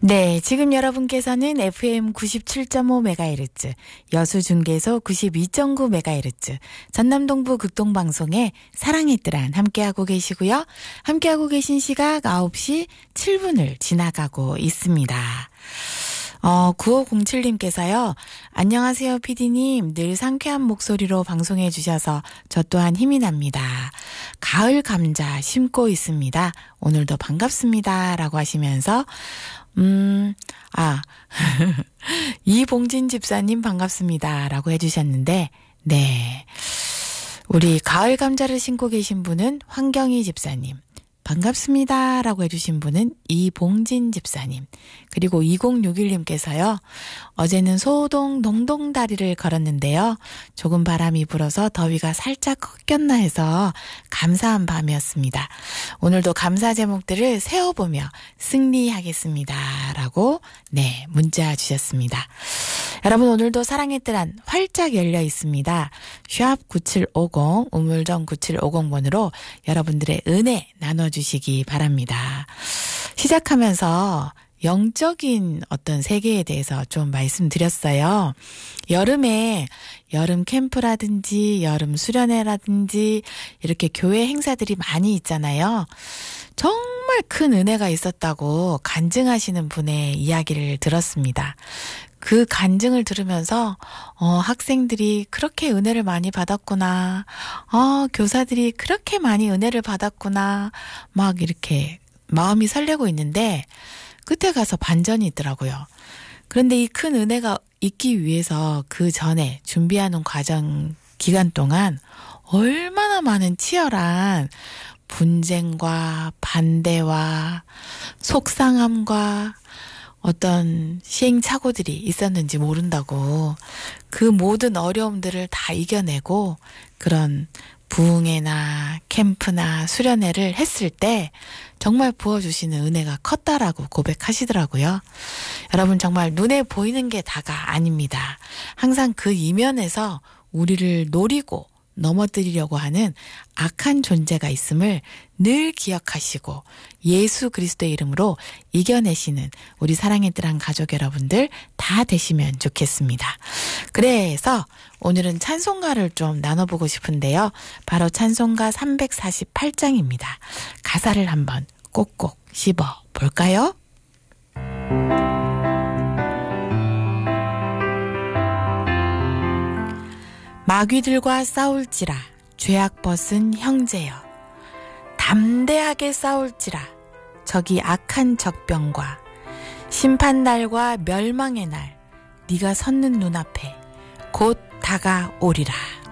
네, 지금 여러분께서는 FM 97.5MHz, 여수중계소 92.9MHz, 전남동부 극동방송의 사랑의 뜰안 함께하고 계시고요. 함께하고 계신 시각 9시 7분을 지나가고 있습니다. 9507님께서요. 안녕하세요, PD님. 늘 상쾌한 목소리로 방송해 주셔서 저 또한 힘이 납니다. 가을 감자 심고 있습니다. 오늘도 반갑습니다. 라고 하시면서 이봉진 집사님 반갑습니다. 라고 해주셨는데, 네. 우리 가을 감자를 심고 계신 분은 황경희 집사님. 반갑습니다. 라고 해주신 분은 이봉진 집사님. 그리고 2061님께서요. 어제는 소동 농동다리를 걸었는데요. 조금 바람이 불어서 더위가 살짝 꺾였나 해서 감사한 밤이었습니다. 오늘도 감사 제목들을 세어보며 승리하겠습니다. 라고 네 문자 주셨습니다. 여러분 오늘도 사랑의 뜰안 활짝 열려 있습니다. 샵 9750 우물정 9750번으로 여러분들의 은혜 나눠주시기 바랍니다. 시작하면서 영적인 어떤 세계에 대해서 좀 말씀드렸어요. 여름에 여름 캠프라든지 여름 수련회라든지 이렇게 교회 행사들이 많이 있잖아요. 정말 큰 은혜가 있었다고 간증하시는 분의 이야기를 들었습니다. 그 간증을 들으면서 학생들이 그렇게 은혜를 많이 받았구나. 교사들이 그렇게 많이 은혜를 받았구나. 막 이렇게 마음이 설레고 있는데 끝에 가서 반전이 있더라고요. 그런데 이 큰 은혜가 있기 위해서 그 전에 준비하는 과정 기간 동안 얼마나 많은 치열한 분쟁과 반대와 속상함과 어떤 시행착오들이 있었는지 모른다고 그 모든 어려움들을 다 이겨내고 그런 부흥회나 캠프나 수련회를 했을 때 정말 부어주시는 은혜가 컸다라고 고백하시더라고요. 여러분 정말 눈에 보이는 게 다가 아닙니다. 항상 그 이면에서 우리를 노리고 넘어뜨리려고 하는 악한 존재가 있음을 늘 기억하시고 예수 그리스도의 이름으로 이겨내시는 우리 사랑의 뜰안 가족 여러분들 다 되시면 좋겠습니다. 그래서 오늘은 찬송가를 좀 나눠보고 싶은데요. 바로 찬송가 348장입니다. 가사를 한번 꼭꼭 씹어볼까요? 마귀들과 싸울지라 죄악 벗은 형제여 담대하게 싸울지라 저기 악한 적병과 심판날과 멸망의 날 네가 섰는 눈앞에 곧 다가오리라.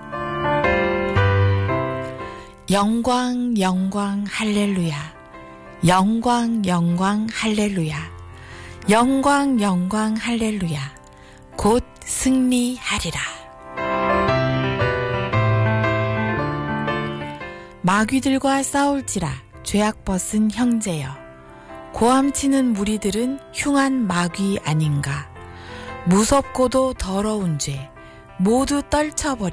영광 영광 할렐루야 영광 영광 할렐루야 영광 영광 할렐루야 곧 승리하리라. 마귀들과 싸울지라 죄악 벗은 형제여 고함치는 무리들은 흉한 마귀 아닌가 무섭고도 더러운 죄 모두 떨쳐버리